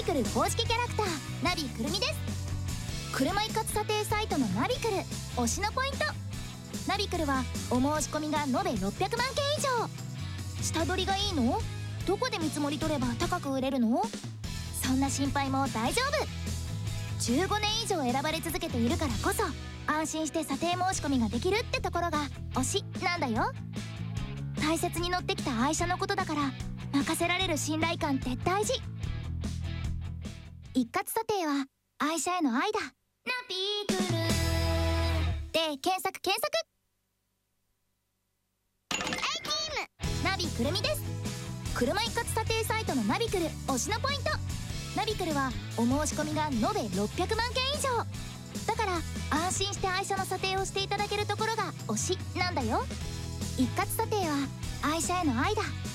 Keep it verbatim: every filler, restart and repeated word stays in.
ビクル公式キャラクターナビくるみです。車一括査定サイトのナビクル推しのポイント。ナビクルはお申し込みが延べろっぴゃくまんけん以上。下取りがいいの？どこで見積もり取れば高く売れるの？そんな心配も大丈夫。じゅうごねん以上選ばれ続けているからこそ安心して査定申し込みができるってところが推しなんだよ。大切に乗ってきた愛車のことだから任せられる信頼感って大事。一括査定は愛車への愛だ。ナビクルで検索検索。ナビくるみです。車一括査定サイトのナビクル推しのポイント。ナビクルはお申し込みが延べろっぴゃくまんけん以上だから安心して愛車の査定をしていただけるところが推しなんだよ。一括査定は愛車への愛だ。